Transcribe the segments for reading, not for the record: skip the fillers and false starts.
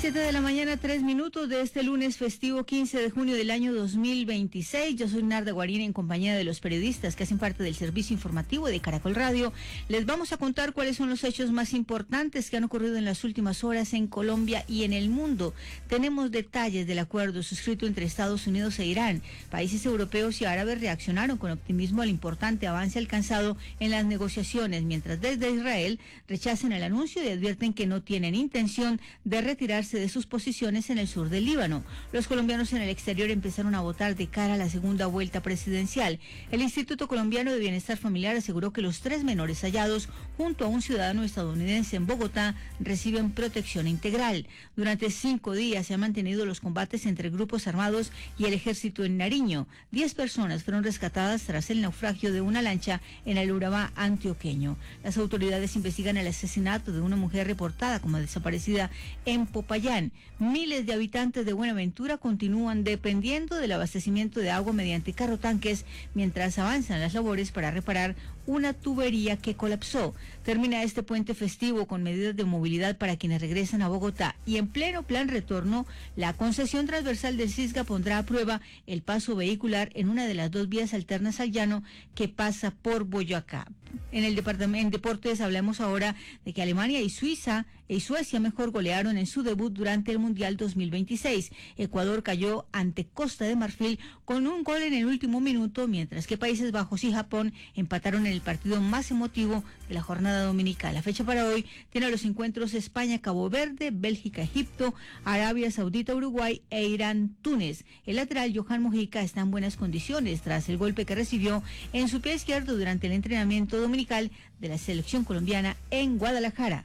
7 de la mañana, 3 minutos de este lunes festivo 15 de junio del año 2026. Yo soy Narda Guarín en compañía de los periodistas que hacen parte del servicio informativo de Caracol Radio. Les vamos a contar cuáles son los hechos más importantes que han ocurrido en las últimas horas en Colombia y en el mundo. Tenemos detalles del acuerdo suscrito entre Estados Unidos e Irán. Países europeos y árabes reaccionaron con optimismo al importante avance alcanzado en las negociaciones, mientras desde Israel rechazan el anuncio y advierten que no tienen intención de retirarse de sus posiciones en el sur del Líbano. Los colombianos en el exterior empezaron a votar de cara a la segunda vuelta presidencial. El Instituto Colombiano de Bienestar Familiar aseguró que los 3 menores hallados junto a un ciudadano estadounidense en Bogotá reciben protección integral. Durante 5 días se han mantenido los combates entre grupos armados y el ejército en Nariño. 10 personas fueron rescatadas tras el naufragio de una lancha en el Urabá antioqueño. Las autoridades investigan el asesinato de una mujer reportada como desaparecida en Popayán. Miles de habitantes de Buenaventura continúan dependiendo del abastecimiento de agua mediante carrotanques mientras avanzan las labores para reparar una tubería que colapsó. Termina este puente festivo con medidas de movilidad para quienes regresan a Bogotá y en pleno plan retorno, la concesión transversal del Cisga pondrá a prueba el paso vehicular en una de las 2 vías alternas al llano que pasa por Boyacá. En deportes hablamos ahora de que Alemania y Suecia golearon en su debut durante el Mundial 2026. Ecuador cayó ante Costa de Marfil con un gol en el último minuto, mientras que Países Bajos y Japón empataron en el partido más emotivo de la jornada dominical. La fecha para hoy tiene los encuentros España-Cabo Verde, Bélgica-Egipto, Arabia Saudita-Uruguay e Irán-Túnez. El lateral Johan Mojica está en buenas condiciones tras el golpe que recibió en su pie izquierdo durante el entrenamiento dominical de la selección colombiana en Guadalajara.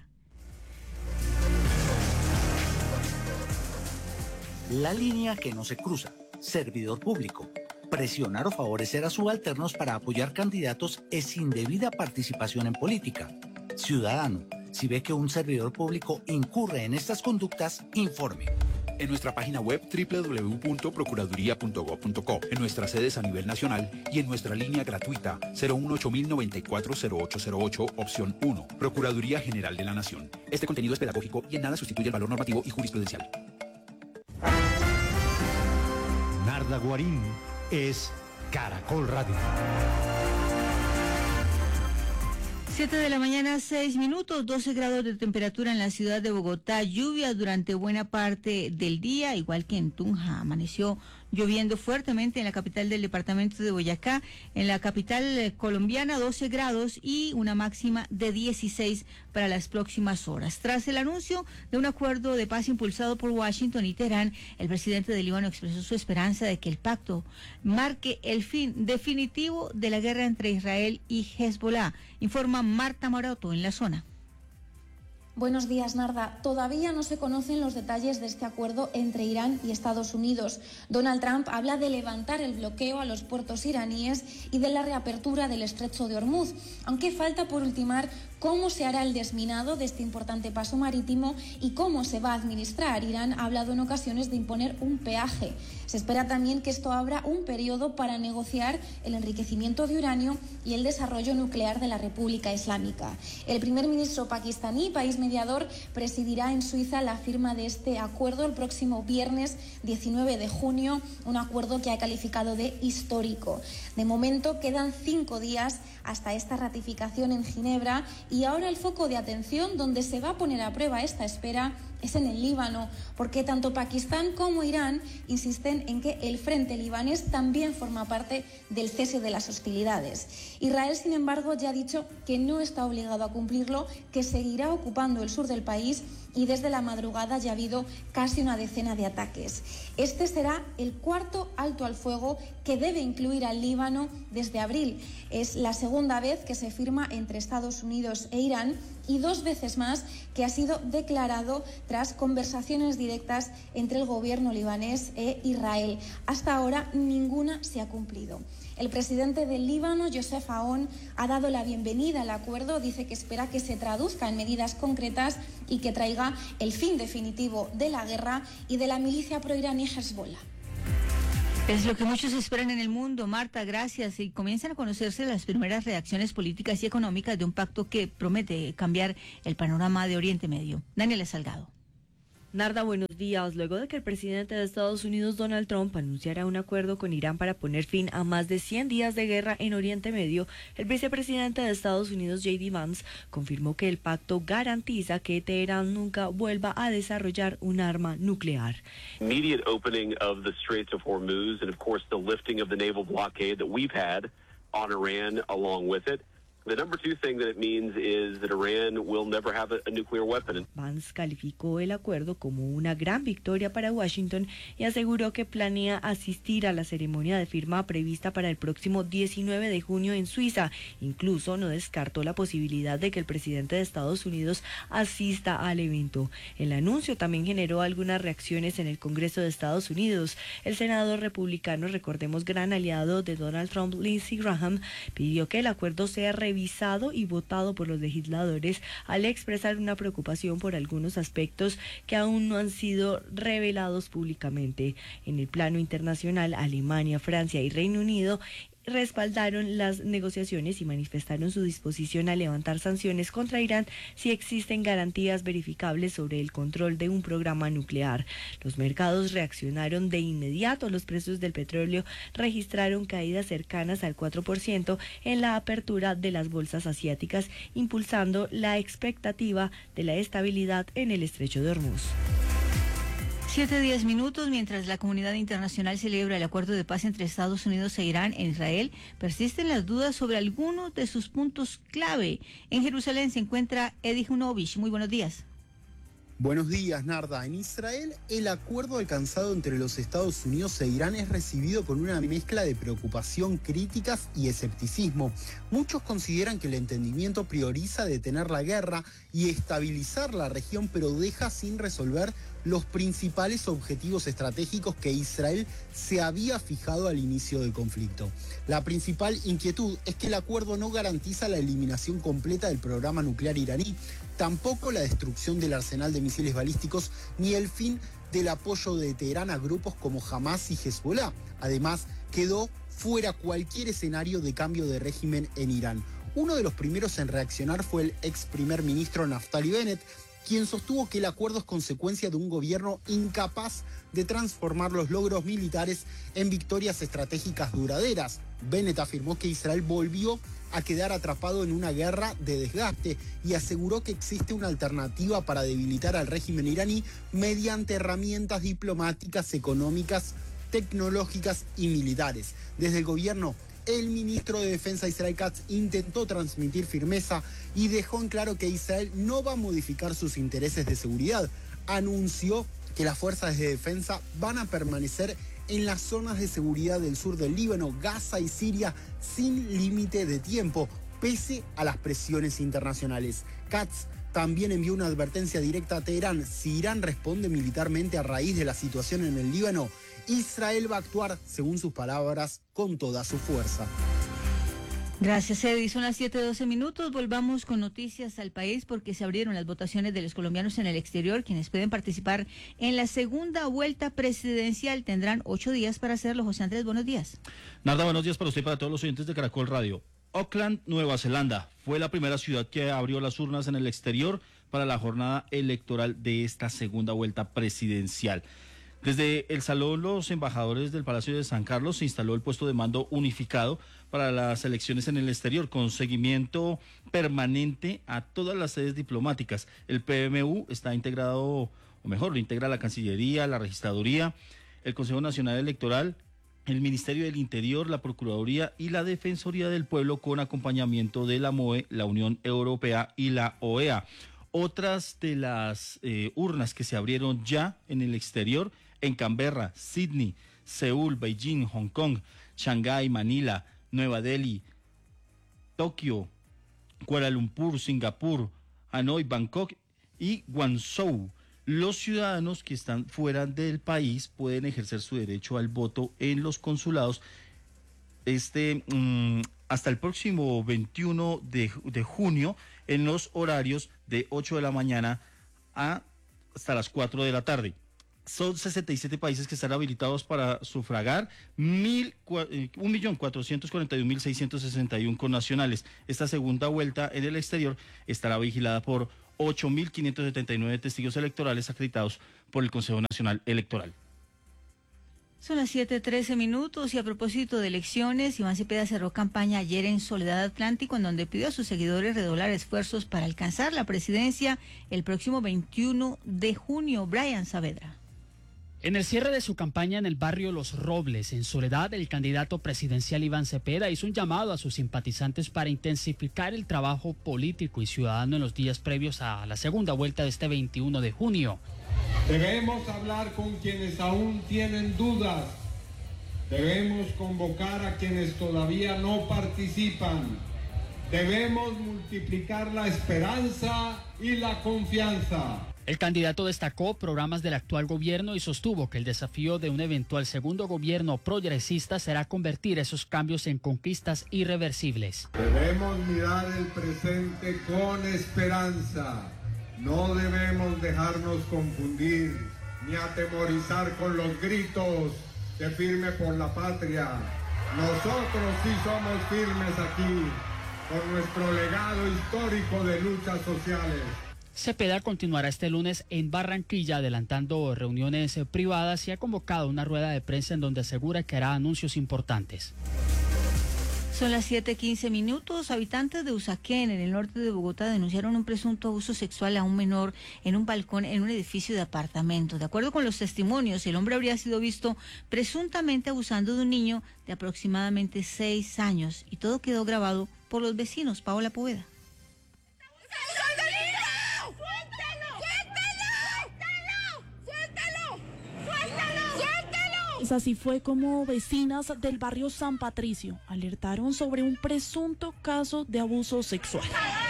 La línea que no se cruza. Servidor público. Presionar o favorecer a subalternos para apoyar candidatos es indebida participación en política. Ciudadano, si ve que un servidor público incurre en estas conductas, informe. En nuestra página web www.procuraduría.gov.co, en nuestras sedes a nivel nacional y en nuestra línea gratuita 018-094-0808, opción 1, Procuraduría General de la Nación. Este contenido es pedagógico y en nada sustituye el valor normativo y jurisprudencial. Narda Guarín es Caracol Radio. 7 de la mañana, 6 minutos, 12 grados de temperatura en la ciudad de Bogotá, lluvia durante buena parte del día, igual que en Tunja, amaneció lloviendo fuertemente en la capital del departamento de Boyacá, en la capital colombiana 12 grados y una máxima de 16 para las próximas horas. Tras el anuncio de un acuerdo de paz impulsado por Washington y Teherán, el presidente del Líbano expresó su esperanza de que el pacto marque el fin definitivo de la guerra entre Israel y Hezbollah, informa Marta Maroto en la zona. Buenos días, Narda. Todavía no se conocen los detalles de este acuerdo entre Irán y Estados Unidos. Donald Trump habla de levantar el bloqueo a los puertos iraníes y de la reapertura del estrecho de Hormuz, aunque falta por ultimar cómo se hará el desminado de este importante paso marítimo y cómo se va a administrar. Irán ha hablado en ocasiones de imponer un peaje. Se espera también que esto abra un periodo para negociar el enriquecimiento de uranio y el desarrollo nuclear de la República Islámica. El primer ministro pakistaní, país mediador, presidirá en Suiza la firma de este acuerdo el próximo viernes 19 de junio, un acuerdo que ha calificado de histórico. De momento quedan 5 días hasta esta ratificación en Ginebra y ahora el foco de atención donde se va a poner a prueba esta espera es en el Líbano, porque tanto Pakistán como Irán insisten en que el frente libanés también forma parte del cese de las hostilidades. Israel, sin embargo, ya ha dicho que no está obligado a cumplirlo, que seguirá ocupando el sur del país y desde la madrugada ya ha habido casi una decena de ataques. Este será el 4º alto al fuego que debe incluir al Líbano desde abril. Es la segunda vez que se firma entre Estados Unidos e Irán y 2 veces más que ha sido declarado tras conversaciones directas entre el gobierno libanés e Israel. Hasta ahora ninguna se ha cumplido. El presidente del Líbano, Joseph Aoun, ha dado la bienvenida al acuerdo, dice que espera que se traduzca en medidas concretas y que traiga el fin definitivo de la guerra y de la milicia proiraní Hezbollah. Es lo que muchos esperan en el mundo, Marta, gracias. Y comienzan a conocerse las primeras reacciones políticas y económicas de un pacto que promete cambiar el panorama de Oriente Medio. Daniela Salgado. Narda, buenos días. Luego de que el presidente de Estados Unidos, Donald Trump, anunciara un acuerdo con Irán para poner fin a más de 100 días de guerra en Oriente Medio, el vicepresidente de Estados Unidos, J.D. Vance, confirmó que el pacto garantiza que Teherán nunca vuelva a desarrollar un arma nuclear. Immediate opening of the Straits of Hormuz and, of course, the lifting of the naval blockade that we've had on Iran along with it. The number two thing that it means is that Iran will never have a nuclear weapon. Vance calificó el acuerdo como una gran victoria para Washington y aseguró que planea asistir a la ceremonia de firma prevista para el próximo 19 de junio en Suiza. Incluso no descartó la posibilidad de que el presidente de Estados Unidos asista al evento. El anuncio también generó algunas reacciones en el Congreso de Estados Unidos. El senador republicano, recordemos gran aliado de Donald Trump, Lindsey Graham, pidió que el acuerdo sea revisado y votado por los legisladores al expresar una preocupación por algunos aspectos que aún no han sido revelados públicamente. En el plano internacional, Alemania, Francia y Reino Unido respaldaron las negociaciones y manifestaron su disposición a levantar sanciones contra Irán si existen garantías verificables sobre el control de un programa nuclear. Los mercados reaccionaron de inmediato. Los precios del petróleo registraron caídas cercanas al 4% en la apertura de las bolsas asiáticas, impulsando la expectativa de la estabilidad en el estrecho de Hormuz. 7:10, mientras la comunidad internacional celebra el acuerdo de paz entre Estados Unidos e Irán en Israel, persisten las dudas sobre algunos de sus puntos clave. En Jerusalén se encuentra Edi Hunovich. Muy buenos días. Buenos días, Narda. En Israel, el acuerdo alcanzado entre los Estados Unidos e Irán es recibido con una mezcla de preocupación, críticas y escepticismo. Muchos consideran que el entendimiento prioriza detener la guerra y estabilizar la región, pero deja sin resolver los principales objetivos estratégicos que Israel se había fijado al inicio del conflicto. La principal inquietud es que el acuerdo no garantiza la eliminación completa del programa nuclear iraní, tampoco la destrucción del arsenal de misiles balísticos, ni el fin del apoyo de Teherán a grupos como Hamas y Hezbollah. Además, quedó fuera cualquier escenario de cambio de régimen en Irán. Uno de los primeros en reaccionar fue el ex primer ministro Naftali Bennett, quien sostuvo que el acuerdo es consecuencia de un gobierno incapaz de transformar los logros militares en victorias estratégicas duraderas. Bennett afirmó que Israel volvió a quedar atrapado en una guerra de desgaste y aseguró que existe una alternativa para debilitar al régimen iraní mediante herramientas diplomáticas, económicas, tecnológicas y militares. Desde el gobierno, el ministro de Defensa Israel Katz intentó transmitir firmeza y dejó en claro que Israel no va a modificar sus intereses de seguridad. Anunció que las fuerzas de defensa van a permanecer en las zonas de seguridad del sur del Líbano, Gaza y Siria sin límite de tiempo, pese a las presiones internacionales. Katz también envió una advertencia directa a Teherán: si Irán responde militarmente a raíz de la situación en el Líbano, Israel va a actuar, según sus palabras, con toda su fuerza. Gracias, Edi. Son las 7:12. Volvamos con noticias al país porque se abrieron las votaciones de los colombianos en el exterior. Quienes pueden participar en la segunda vuelta presidencial tendrán 8 días para hacerlo. José Andrés, buenos días. Narda, buenos días para usted y para todos los oyentes de Caracol Radio. Auckland, Nueva Zelanda, fue la primera ciudad que abrió las urnas en el exterior para la jornada electoral de esta segunda vuelta presidencial. Desde el Salón Los Embajadores del Palacio de San Carlos se instaló el puesto de mando unificado para las elecciones en el exterior, con seguimiento permanente a todas las sedes diplomáticas. El PMU está integrado, o mejor, lo integra la Cancillería, la Registraduría, el Consejo Nacional Electoral, el Ministerio del Interior, la Procuraduría y la Defensoría del Pueblo, con acompañamiento de la MOE, la Unión Europea y la OEA. Otras de las urnas que se abrieron ya en el exterior: en Canberra, Sydney, Seúl, Beijing, Hong Kong, Shanghái, Manila, Nueva Delhi, Tokio, Kuala Lumpur, Singapur, Hanoi, Bangkok y Guangzhou. Los ciudadanos que están fuera del país pueden ejercer su derecho al voto en los consulados hasta el próximo 21 de junio en los horarios de 8 de la mañana hasta las 4 de la tarde. Son 67 países que están habilitados para sufragar, 1.441.661 connacionales. Esta segunda vuelta en el exterior estará vigilada por 8.579 testigos electorales acreditados por el Consejo Nacional Electoral. Son las 7:13 y a propósito de elecciones, Iván Cepeda cerró campaña ayer en Soledad Atlántico, en donde pidió a sus seguidores redoblar esfuerzos para alcanzar la presidencia el próximo 21 de junio. Brian Saavedra. En el cierre de su campaña en el barrio Los Robles, en Soledad, el candidato presidencial Iván Cepeda hizo un llamado a sus simpatizantes para intensificar el trabajo político y ciudadano en los días previos a la segunda vuelta de este 21 de junio. Debemos hablar con quienes aún tienen dudas. Debemos convocar a quienes todavía no participan. Debemos multiplicar la esperanza y la confianza. El candidato destacó programas del actual gobierno y sostuvo que el desafío de un eventual segundo gobierno progresista será convertir esos cambios en conquistas irreversibles. Debemos mirar el presente con esperanza. No debemos dejarnos confundir ni atemorizar con los gritos de firme por la patria. Nosotros sí somos firmes aquí, por nuestro legado histórico de luchas sociales. Cepeda continuará este lunes en Barranquilla adelantando reuniones privadas y ha convocado una rueda de prensa en donde asegura que hará anuncios importantes. Son las 7:15. Habitantes de Usaquén, en el norte de Bogotá, denunciaron un presunto abuso sexual a un menor en un balcón en un edificio de apartamentos. De acuerdo con los testimonios, el hombre habría sido visto presuntamente abusando de un niño de aproximadamente 6 años y todo quedó grabado por los vecinos. Paola Poveda. Así fue como vecinas del barrio San Patricio alertaron sobre un presunto caso de abuso sexual.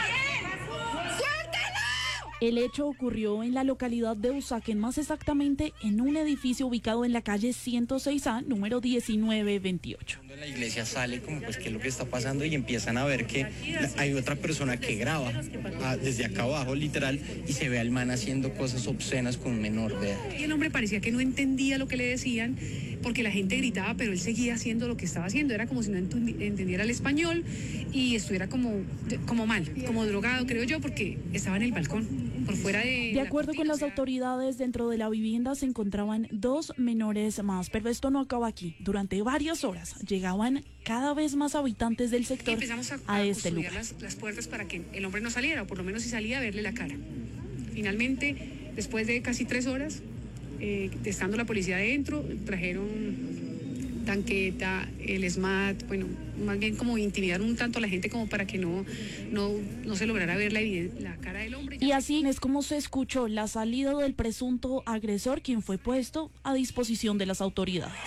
El hecho ocurrió en la localidad de Usaquén, más exactamente en un edificio ubicado en la calle 106A, número 1928. La iglesia sale como pues qué es lo que está pasando y empiezan a ver que hay otra persona que graba desde acá abajo literal y se ve al man haciendo cosas obscenas con un menor de edad. Y el hombre parecía que no entendía lo que le decían porque la gente gritaba, pero él seguía haciendo lo que estaba haciendo. Era como si no entendiera el español y estuviera como mal, como drogado, creo yo, porque estaba en el balcón. Por fuera de acuerdo con las autoridades, dentro de la vivienda se encontraban 2 menores más, pero esto no acaba aquí. Durante varias horas llegaban cada vez más habitantes del sector a este lugar. Las puertas para que el hombre no saliera, o por lo menos si salía, a verle la cara. Finalmente, después de casi 3 horas, estando la policía adentro, trajeron tanqueta, el SMAT, bueno, más bien como intimidar un tanto a la gente como para que no se lograra ver la cara del hombre. Y así es como se escuchó la salida del presunto agresor, quien fue puesto a disposición de las autoridades.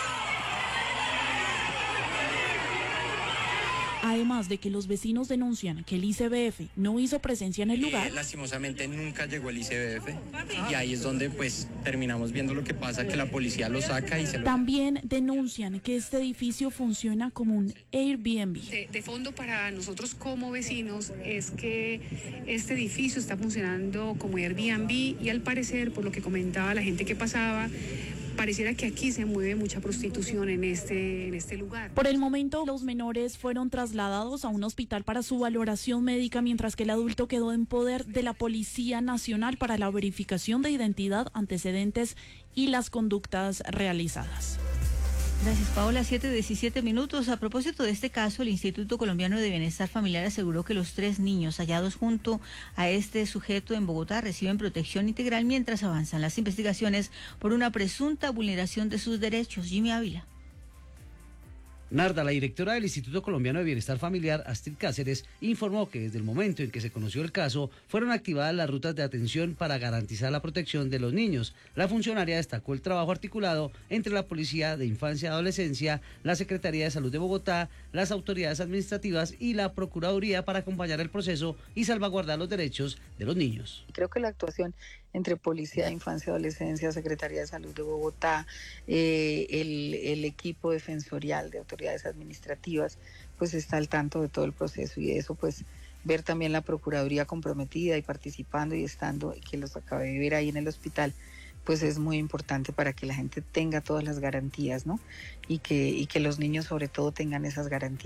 Además de que los vecinos denuncian que el ICBF no hizo presencia en el lugar. Lastimosamente nunca llegó el ICBF y ahí es donde pues terminamos viendo lo que pasa, que la policía lo saca y se lo... También denuncian que este edificio funciona como un Airbnb. De fondo para nosotros como vecinos es que este edificio está funcionando como Airbnb y al parecer, por lo que comentaba la gente que pasaba, pareciera que aquí se mueve mucha prostitución en este lugar. Por el momento, los menores fueron trasladados a un hospital para su valoración médica, mientras que el adulto quedó en poder de la Policía Nacional para la verificación de identidad, antecedentes y las conductas realizadas. Gracias, Paola. 7:17. A propósito de este caso, el Instituto Colombiano de Bienestar Familiar aseguró que los 3 niños hallados junto a este sujeto en Bogotá reciben protección integral mientras avanzan las investigaciones por una presunta vulneración de sus derechos. Jimmy Ávila. Narda, la directora del Instituto Colombiano de Bienestar Familiar, Astrid Cáceres, informó que desde el momento en que se conoció el caso, fueron activadas las rutas de atención para garantizar la protección de los niños. La funcionaria destacó el trabajo articulado entre la Policía de Infancia y Adolescencia, la Secretaría de Salud de Bogotá, las autoridades administrativas y la Procuraduría para acompañar el proceso y salvaguardar los derechos de los niños. Creo que la actuación entre Policía de Infancia y Adolescencia, Secretaría de Salud de Bogotá, el equipo defensorial de autoridades administrativas, pues está al tanto de todo el proceso y de eso pues ver también la Procuraduría comprometida y participando y estando, que los acabé de ver ahí en el hospital, pues es muy importante para que la gente tenga todas las garantías, ¿no? Y que los niños sobre todo tengan esas garantías.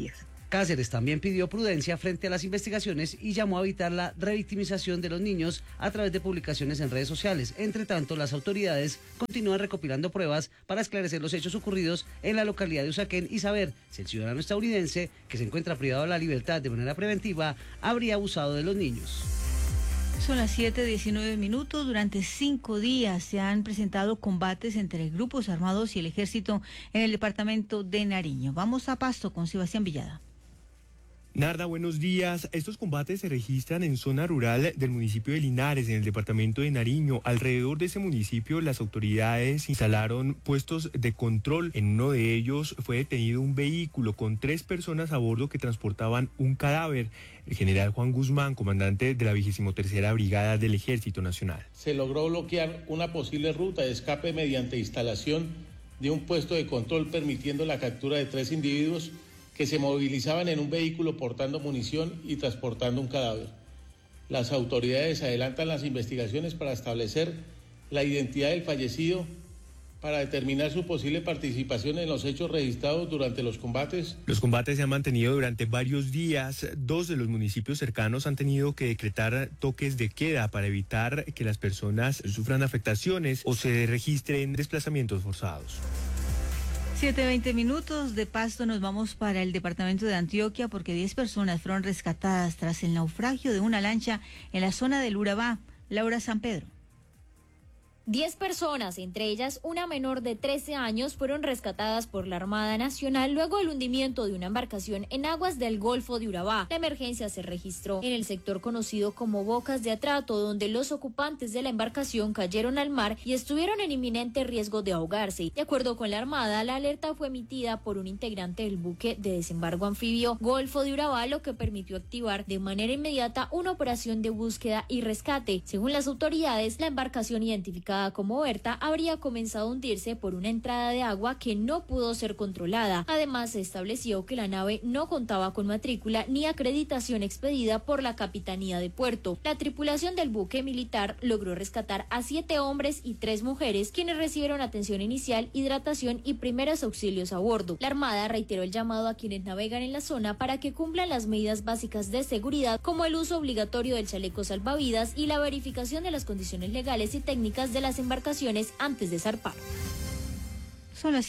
Cáceres también pidió prudencia frente a las investigaciones y llamó a evitar la revictimización de los niños a través de publicaciones en redes sociales. Entre tanto, las autoridades continúan recopilando pruebas para esclarecer los hechos ocurridos en la localidad de Usaquén y saber si el ciudadano estadounidense, que se encuentra privado de la libertad de manera preventiva, habría abusado de los niños. Son las 7:19. Durante 5 días se han presentado combates entre grupos armados y el ejército en el departamento de Nariño. Vamos a Pasto con Sebastián Villada. Narda, buenos días. Estos combates se registran en zona rural del municipio de Linares, en el departamento de Nariño. Alrededor de ese municipio, las autoridades instalaron puestos de control. En uno de ellos fue detenido un vehículo con 3 personas a bordo que transportaban un cadáver. El general Juan Guzmán, comandante de la 23ª Brigada del Ejército Nacional. Se logró bloquear una posible ruta de escape mediante instalación de un puesto de control, permitiendo la captura de 3 individuos que se movilizaban en un vehículo portando munición y transportando un cadáver. Las autoridades adelantan las investigaciones para establecer la identidad del fallecido, para determinar su posible participación en los hechos registrados durante los combates. Los combates se han mantenido durante varios días. 2 de los municipios cercanos han tenido que decretar toques de queda para evitar que las personas sufran afectaciones o se registren desplazamientos forzados. 7:20. De Pasto nos vamos para el departamento de Antioquia porque 10 personas fueron rescatadas tras el naufragio de una lancha en la zona del Urabá. Laura San Pedro. 10 personas, entre ellas una menor de 13 años, fueron rescatadas por la Armada Nacional luego del hundimiento de una embarcación en aguas del Golfo de Urabá. La emergencia se registró en el sector conocido como Bocas de Atrato, donde los ocupantes de la embarcación cayeron al mar y estuvieron en inminente riesgo de ahogarse. De acuerdo con la Armada, la alerta fue emitida por un integrante del buque de desembarco anfibio Golfo de Urabá, lo que permitió activar de manera inmediata una operación de búsqueda y rescate. Según las autoridades, la embarcación identificada como Berta habría comenzado a hundirse por una entrada de agua que no pudo ser controlada. Además, se estableció que la nave no contaba con matrícula ni acreditación expedida por la Capitanía de Puerto. La tripulación del buque militar logró rescatar a 7 hombres y 3 mujeres, quienes recibieron atención inicial, hidratación y primeros auxilios a bordo. La Armada reiteró el llamado a quienes navegan en la zona para que cumplan las medidas básicas de seguridad, como el uso obligatorio del chaleco salvavidas y la verificación de las condiciones legales y técnicas de las embarcaciones antes de zarpar. Son las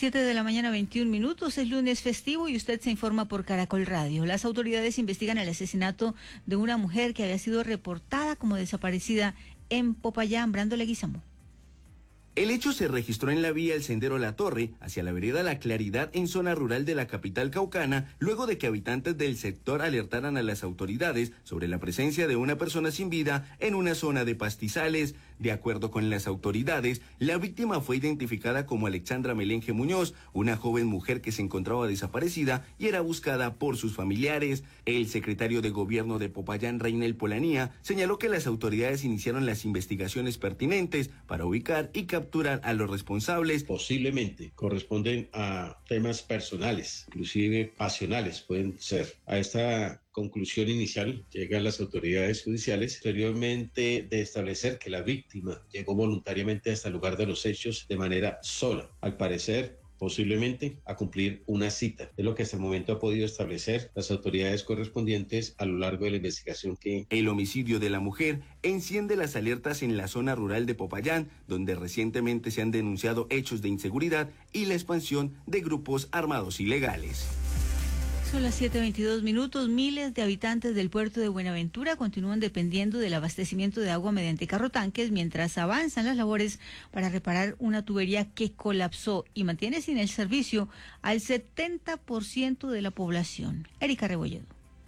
7:21. Es lunes festivo y usted se informa por Caracol Radio. Las autoridades investigan el asesinato de una mujer que había sido reportada como desaparecida en Popayán. Brando Leguizamo. El hecho se registró en la vía El Sendero La Torre, hacia la vereda La Claridad, en zona rural de la capital caucana, luego de que habitantes del sector alertaran a las autoridades sobre la presencia de una persona sin vida en una zona de pastizales. De acuerdo con las autoridades, la víctima fue identificada como Alexandra Melenje Muñoz, una joven mujer que se encontraba desaparecida y era buscada por sus familiares. El secretario de Gobierno de Popayán, Reynel Polanía, señaló que las autoridades iniciaron las investigaciones pertinentes para ubicar y capturar a los responsables. Posiblemente corresponden a temas personales, inclusive pasionales pueden ser. A esta conclusión inicial llegan las autoridades judiciales, posteriormente de establecer que la víctima llegó voluntariamente hasta el lugar de los hechos de manera sola, al parecer posiblemente a cumplir una cita. Es lo que hasta el momento ha podido establecer las autoridades correspondientes a lo largo de la investigación que... El homicidio de la mujer enciende las alertas en la zona rural de Popayán, donde recientemente se han denunciado hechos de inseguridad y la expansión de grupos armados ilegales. Son las 7:22. Miles de habitantes del puerto de Buenaventura continúan dependiendo del abastecimiento de agua mediante carrotanques mientras avanzan las labores para reparar una tubería que colapsó y mantiene sin el servicio al 70% de la población. Erika Rebolledo.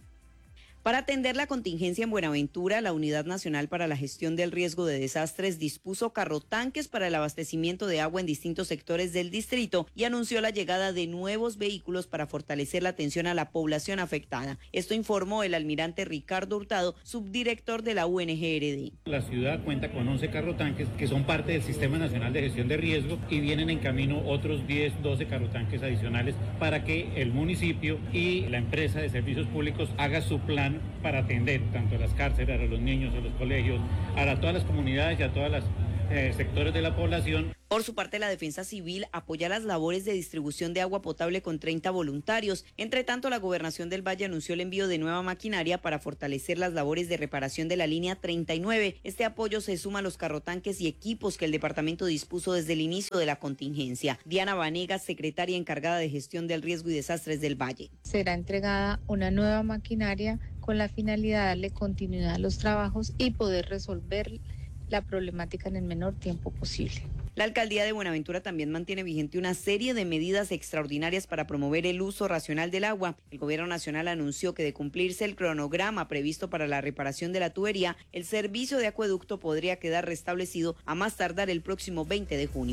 Para atender la contingencia en Buenaventura, la Unidad Nacional para la Gestión del Riesgo de Desastres dispuso carrotanques para el abastecimiento de agua en distintos sectores del distrito y anunció la llegada de nuevos vehículos para fortalecer la atención a la población afectada. Esto informó el almirante Ricardo Hurtado, subdirector de la UNGRD. La ciudad cuenta con 11 carrotanques que son parte del Sistema Nacional de Gestión de Riesgo y vienen en camino otros 10, 12 carrotanques adicionales para que el municipio y la empresa de servicios públicos haga su plan para atender tanto a las cárceles, a los niños, a los colegios, a todas las comunidades y a todas las sectores de la población. Por su parte, la Defensa Civil apoya las labores de distribución de agua potable con 30 voluntarios. Entre tanto, la Gobernación del Valle anunció el envío de nueva maquinaria para fortalecer las labores de reparación de la línea 39. Este apoyo se suma a los carrotanques y equipos que el departamento dispuso desde el inicio de la contingencia. Diana Vanegas, secretaria encargada de gestión del riesgo y desastres del Valle. Será entregada una nueva maquinaria con la finalidad de darle continuidad a los trabajos y poder resolver la problemática en el menor tiempo posible. La alcaldía de Buenaventura también mantiene vigente una serie de medidas extraordinarias para promover el uso racional del agua. El gobierno nacional anunció que de cumplirse el cronograma previsto para la reparación de la tubería, el servicio de acueducto podría quedar restablecido a más tardar el próximo 20 de junio.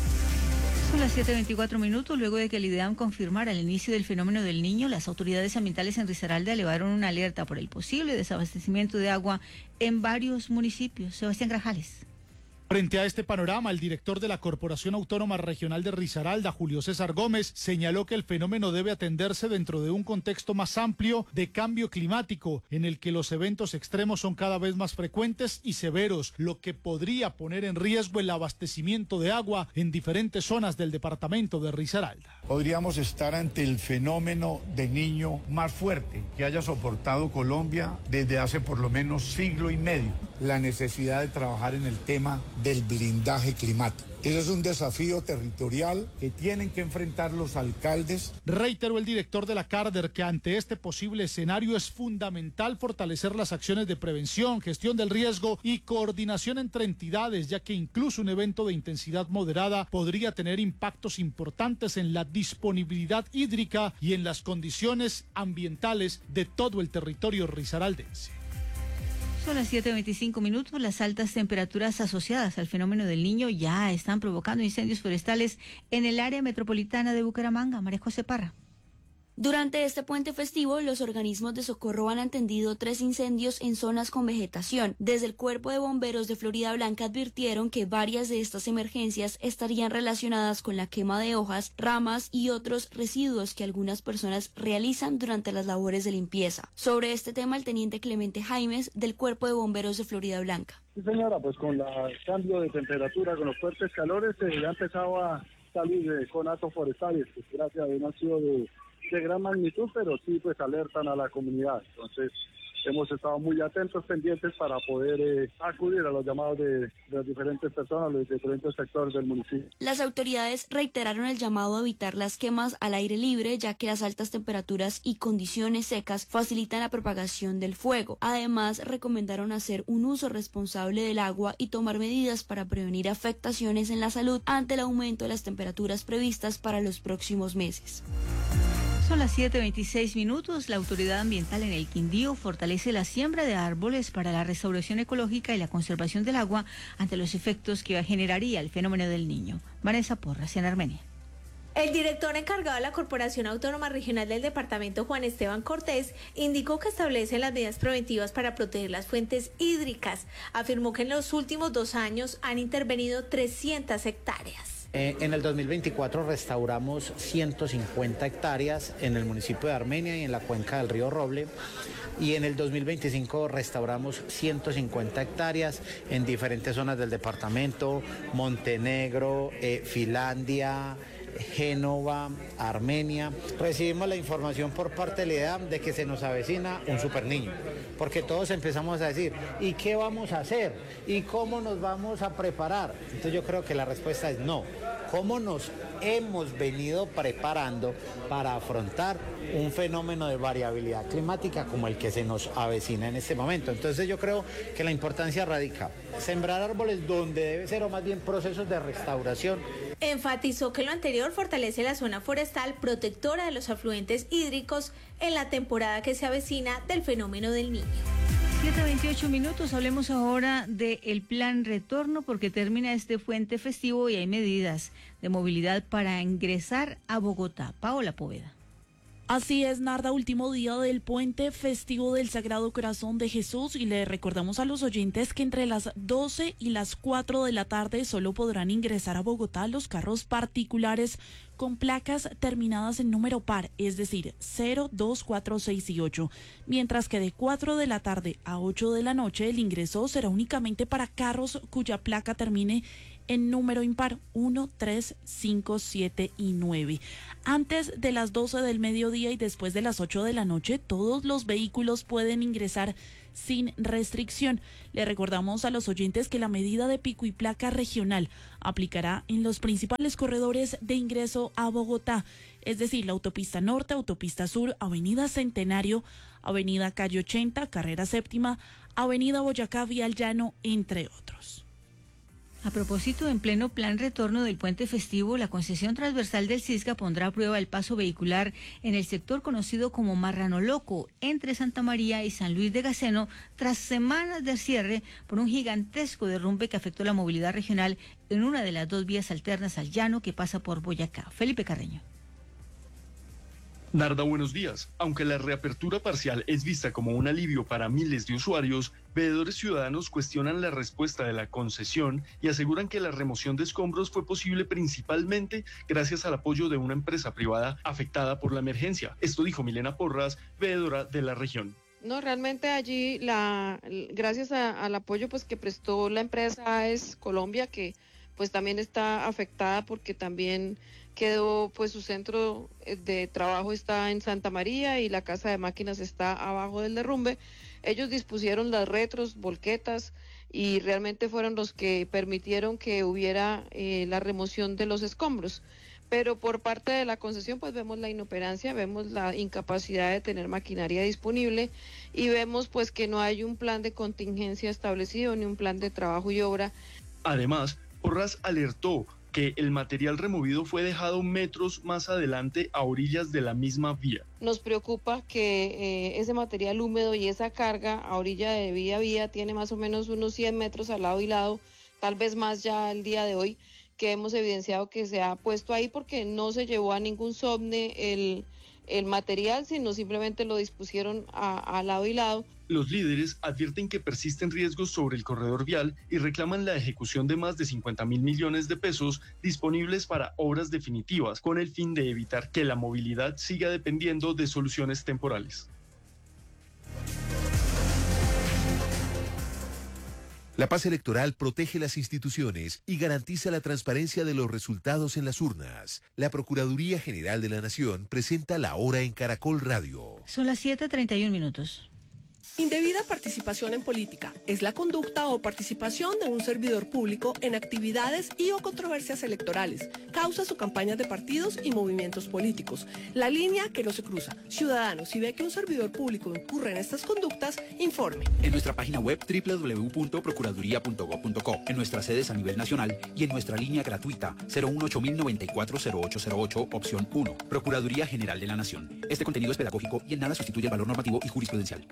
Son las 7:24 minutos. Luego de que el IDEAM confirmara el inicio del fenómeno del Niño, las autoridades ambientales en Risaralda elevaron una alerta por el posible desabastecimiento de agua en varios municipios. Sebastián Grajales. Frente a este panorama, el director de la Corporación Autónoma Regional de Risaralda, Julio César Gómez, señaló que el fenómeno debe atenderse dentro de un contexto más amplio de cambio climático, en el que los eventos extremos son cada vez más frecuentes y severos, lo que podría poner en riesgo el abastecimiento de agua en diferentes zonas del departamento de Risaralda. Podríamos estar ante el fenómeno de Niño más fuerte que haya soportado Colombia desde hace por lo menos siglo y medio. La necesidad de trabajar en el tema del blindaje climático. Ese es un desafío territorial que tienen que enfrentar los alcaldes. Reiteró el director de la CARDER que ante este posible escenario es fundamental fortalecer las acciones de prevención, gestión del riesgo y coordinación entre entidades, ya que incluso un evento de intensidad moderada podría tener impactos importantes en la disponibilidad hídrica y en las condiciones ambientales de todo el territorio risaraldense. Son las 7:25 minutos. Las altas temperaturas asociadas al fenómeno del Niño ya están provocando incendios forestales en el área metropolitana de Bucaramanga. María José Parra. Durante este puente festivo, los organismos de socorro han atendido 3 incendios en zonas con vegetación. Desde el Cuerpo de Bomberos de Florida Blanca advirtieron que varias de estas emergencias estarían relacionadas con la quema de hojas, ramas y otros residuos que algunas personas realizan durante las labores de limpieza. Sobre este tema, el teniente Clemente Jaimes, del Cuerpo de Bomberos de Florida Blanca. Sí, señora, pues con el cambio de temperatura, con los fuertes calores, ya empezaba a salir conatos forestales, que gracias a Dios no ha sido de gran magnitud, pero sí pues alertan a la comunidad. Entonces hemos estado muy atentos, pendientes para poder acudir a los llamados de las diferentes personas, los diferentes sectores del municipio. Las autoridades reiteraron el llamado a evitar las quemas al aire libre, ya que las altas temperaturas y condiciones secas facilitan la propagación del fuego. Además, recomendaron hacer un uso responsable del agua y tomar medidas para prevenir afectaciones en la salud ante el aumento de las temperaturas previstas para los próximos meses. Son las 7:26 minutos. La Autoridad Ambiental en el Quindío fortalece la siembra de árboles para la restauración ecológica y la conservación del agua ante los efectos que generaría el fenómeno del Niño. Vanessa Porras, en Armenia. El director encargado de la Corporación Autónoma Regional del Departamento, Juan Esteban Cortés, indicó que establecen las medidas preventivas para proteger las fuentes hídricas. Afirmó que en los últimos 2 años han intervenido 300 hectáreas. En el 2024 restauramos 150 hectáreas en el municipio de Armenia y en la cuenca del río Roble. Y en el 2025 restauramos 150 hectáreas en diferentes zonas del departamento: Montenegro, Finlandia, Génova, Armenia. Recibimos la información por parte de la IDEAM de que se nos avecina un super niño, porque todos empezamos a decir, ¿y qué vamos a hacer? ¿Y cómo nos vamos a preparar? Entonces yo creo que la respuesta es no. ¿Cómo nos hemos venido preparando para afrontar un fenómeno de variabilidad climática como el que se nos avecina en este momento? Entonces yo creo que la importancia radica en sembrar árboles donde debe ser, o más bien procesos de restauración. Enfatizó que lo anterior fortalece la zona forestal protectora de los afluentes hídricos en la temporada que se avecina del fenómeno del Niño. 7:28 minutos. Hablemos ahora del plan retorno, porque termina este puente festivo y hay medidas de movilidad para ingresar a Bogotá. Paola Poveda. Así es, Narda, último día del puente festivo del Sagrado Corazón de Jesús, y le recordamos a los oyentes que entre las 12 y las 4 de la tarde solo podrán ingresar a Bogotá los carros particulares con placas terminadas en número par, es decir, 0, 2, 4, 6 y 8, mientras que de 4 de la tarde a 8 de la noche el ingreso será únicamente para carros cuya placa termine en número impar 1, 3, 5, 7 y 9. Antes de las 12 del mediodía y después de las 8 de la noche, todos los vehículos pueden ingresar sin restricción. Le recordamos a los oyentes que la medida de pico y placa regional aplicará en los principales corredores de ingreso a Bogotá, es decir, la autopista Norte, autopista Sur, Avenida Centenario, Avenida Calle 80, Carrera Séptima, Avenida Boyacá, Vía al Llano, entre otros. A propósito, en pleno plan retorno del puente festivo, la concesión transversal del Cisca pondrá a prueba el paso vehicular en el sector conocido como Marrano Loco, entre Santa María y San Luis de Gaceno, tras semanas de cierre por un gigantesco derrumbe que afectó la movilidad regional en una de las dos vías alternas al llano que pasa por Boyacá. Felipe Carreño. Narda, buenos días. Aunque la reapertura parcial es vista como un alivio para miles de usuarios, veedores ciudadanos cuestionan la respuesta de la concesión y aseguran que la remoción de escombros fue posible principalmente gracias al apoyo de una empresa privada afectada por la emergencia. Esto dijo Milena Porras, veedora de la región. No, realmente allí, gracias al apoyo pues que prestó la empresa AES Colombia, que pues también está afectada porque también quedó, pues su centro de trabajo está en Santa María y la casa de máquinas está abajo del derrumbe. Ellos dispusieron las retros, volquetas, y realmente fueron los que permitieron que hubiera la remoción de los escombros. Pero por parte de la concesión pues vemos la inoperancia, vemos la incapacidad de tener maquinaria disponible y vemos pues que no hay un plan de contingencia establecido ni un plan de trabajo y obra. Además, Porras alertó que el material removido fue dejado metros más adelante a orillas de la misma vía. Nos preocupa que ese material húmedo y esa carga a orilla de vía a vía tiene más o menos unos 100 metros al lado y lado, tal vez más ya el día de hoy, que hemos evidenciado que se ha puesto ahí porque no se llevó a ningún SOBNE el material, sino simplemente lo dispusieron a lado y lado. Los líderes advierten que persisten riesgos sobre el corredor vial y reclaman la ejecución de más de 50.000 millones de pesos disponibles para obras definitivas, con el fin de evitar que la movilidad siga dependiendo de soluciones temporales. La paz electoral protege las instituciones y garantiza la transparencia de los resultados en las urnas. La Procuraduría General de la Nación presenta La Hora en Caracol Radio. Son las 7:31 minutos. Indebida participación en política es la conducta o participación de un servidor público en actividades y o controversias electorales, causas o campañas de partidos y movimientos políticos. La línea que no se cruza. Ciudadano, si ve que un servidor público incurre en estas conductas, informe. En nuestra página web www.procuraduría.gov.co, en nuestras sedes a nivel nacional y en nuestra línea gratuita 018-094-0808, opción 1. Procuraduría General de la Nación. Este contenido es pedagógico y en nada sustituye el valor normativo y jurisprudencial.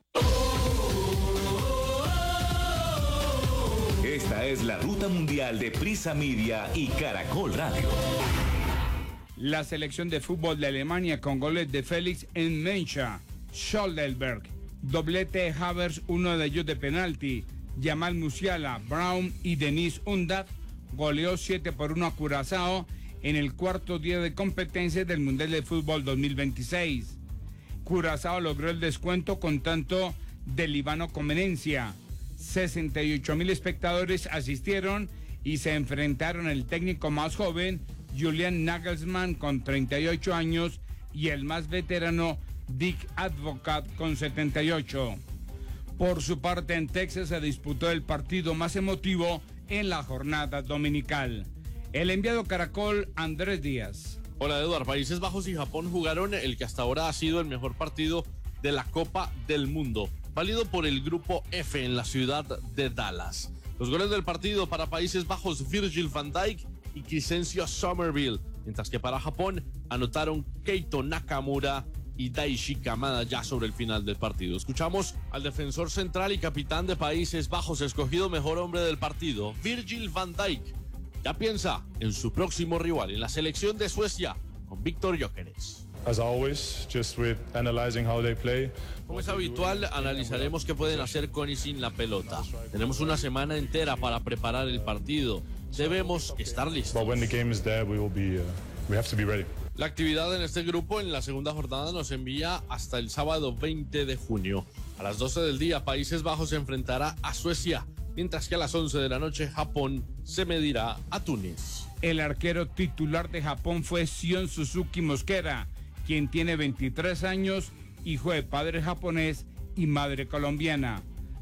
Esta es la ruta mundial de Prisa Media y Caracol Radio. La selección de fútbol de Alemania con goles de Félix en Mencha, Scholdelberg, doblete de Havertz, uno de ellos de penalti, Jamal Musiala, Brown y Denis Undav, goleó 7-1 a Curazao en el cuarto día de competencia del Mundial de Fútbol 2026. Curazao logró el descuento con tanto de Líbano Conveniencia. 68.000 espectadores asistieron y se enfrentaron el técnico más joven, Julian Nagelsmann, con 38 años, y el más veterano, Dick Advocat, con 78. Por su parte, en Texas se disputó el partido más emotivo en la jornada dominical. El enviado Caracol, Andrés Díaz. Hola, Eduardo. Países Bajos y Japón jugaron el que hasta ahora ha sido el mejor partido de la Copa del Mundo, válido por el grupo F en la ciudad de Dallas. Los goles del partido para Países Bajos, Virgil van Dijk y Crescencio Somerville, mientras que para Japón anotaron Keito Nakamura y Daichi Kamada ya sobre el final del partido. Escuchamos al defensor central y capitán de Países Bajos, escogido mejor hombre del partido, Virgil van Dijk. Ya piensa en su próximo rival, en la selección de Suecia, con Víctor Gyökeres. as always, just with analyzing how they play. Como es habitual, analizaremos qué pueden hacer con y sin la pelota. Tenemos una semana entera para preparar el partido. Debemos estar listos. But when the game is there, we have to be ready. La actividad en este grupo en la segunda jornada nos envía hasta el sábado 20 de junio. A las 12 del día, Países Bajos se enfrentará a Suecia, mientras que a las 11 de la noche, Japón se medirá a Túnez. El arquero titular de Japón fue Shion Suzuki Mosquera, quien tiene 23 años, hijo de padre japonés y madre colombiana.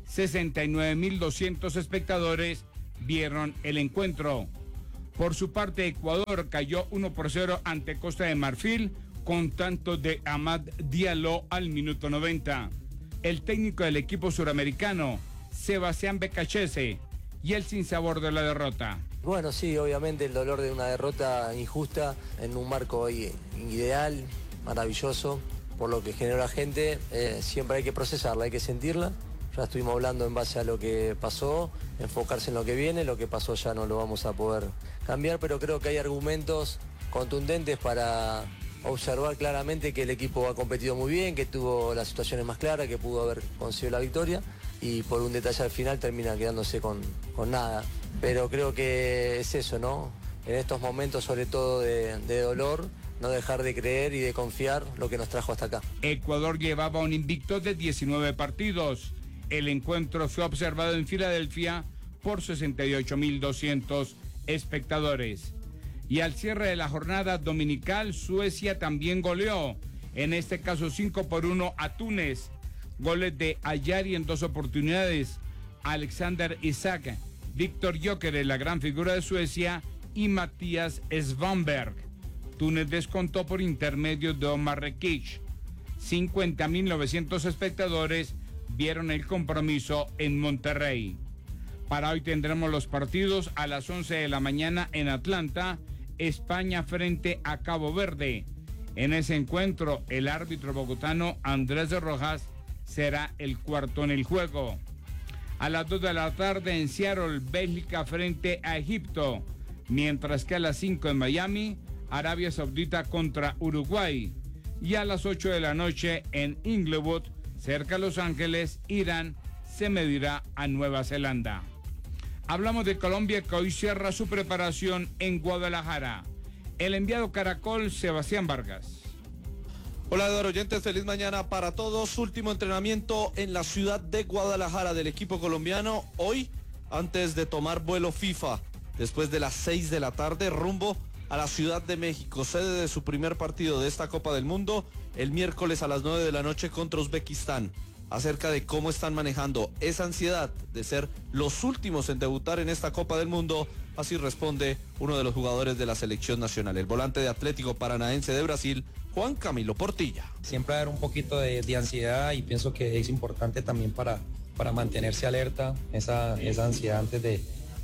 69.200 espectadores vieron el encuentro. Por su parte, Ecuador cayó 1-0 ante Costa de Marfil con tanto de Amad Diallo al minuto 90. El técnico del equipo suramericano, Sebastián Becachese, y el sinsabor de la derrota. Bueno, sí, obviamente el dolor de una derrota injusta en un marco ideal, maravilloso, por lo que generó la gente. Siempre hay que procesarla, hay que sentirla. Ya estuvimos hablando en base a lo que pasó, enfocarse en lo que viene, lo que pasó ya no lo vamos a poder cambiar, pero creo que hay argumentos contundentes para observar claramente que el equipo ha competido muy bien, que tuvo las situaciones más claras, que pudo haber conseguido la victoria y por un detalle al final termina quedándose con nada. Pero creo que es eso, ¿no? En estos momentos, sobre todo de dolor, no dejar de creer y de confiar lo que nos trajo hasta acá. Ecuador llevaba un invicto de 19 partidos. El encuentro fue observado en Filadelfia por 68.200 espectadores. Y al cierre de la jornada dominical, Suecia también goleó, en este caso 5-1 a Túnez. Goles de Ayari en 2 oportunidades, Alexander Isak, Víctor Gyökeres, la gran figura de Suecia, y Matías Svanberg. Túnez descontó por intermedio de Omar Rekik. 50.900 espectadores vieron el compromiso en Monterrey. Para hoy tendremos los partidos a las 11 de la mañana en Atlanta, España frente a Cabo Verde. En ese encuentro, el árbitro bogotano Andrés de Rojas será el cuarto en el juego. A las 2 de la tarde en Seattle, Bélgica frente a Egipto, mientras que a las 5 en Miami, Arabia Saudita contra Uruguay. Y a las 8 de la noche en Inglewood, cerca de Los Ángeles, Irán se medirá a Nueva Zelanda. Hablamos de Colombia, que hoy cierra su preparación en Guadalajara. El enviado Caracol, Sebastián Vargas. Hola Eduardo oyentes, feliz mañana para todos. Último entrenamiento en la ciudad de Guadalajara del equipo colombiano. Hoy, antes de tomar vuelo FIFA, después de las 6 de la tarde, rumbo a la Ciudad de México, sede de su primer partido de esta Copa del Mundo, el miércoles a las 9 de la noche contra Uzbekistán. Acerca de cómo están manejando esa ansiedad de ser los últimos en debutar en esta Copa del Mundo, así responde uno de los jugadores de la selección nacional, el volante de Atlético Paranaense de Brasil, Juan Camilo Portilla. Siempre hay un poquito de ansiedad y pienso que es importante también para mantenerse alerta, esa ansiedad antes de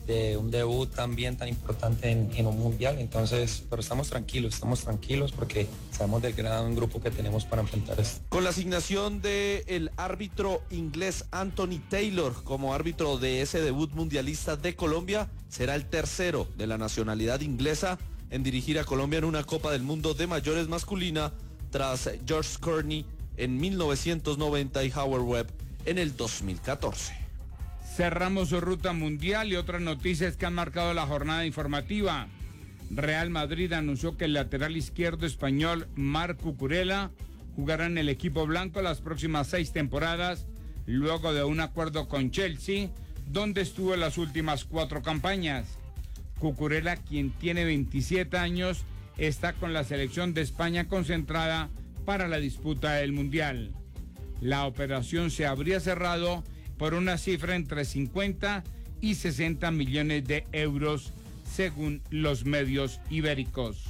un debut también tan importante en un mundial. Entonces, pero estamos tranquilos porque sabemos del gran grupo que tenemos para enfrentar esto. Con la asignación del árbitro inglés Anthony Taylor como árbitro de ese debut mundialista de Colombia, será el tercero de la nacionalidad inglesa en dirigir a Colombia en una Copa del Mundo de mayores masculina, tras George Kearney en 1990 y Howard Webb en el 2014. Cerramos su ruta mundial y otras noticias que han marcado la jornada informativa. Real Madrid anunció que el lateral izquierdo español Marc Cucurella jugará en el equipo blanco las próximas 6 temporadas, luego de un acuerdo con Chelsea, donde estuvo en las últimas 4 campañas. Cucurella, quien tiene 27 años, está con la selección de España concentrada para la disputa del Mundial. La operación se habría cerrado por una cifra entre 50 y 60 millones de euros, según los medios ibéricos.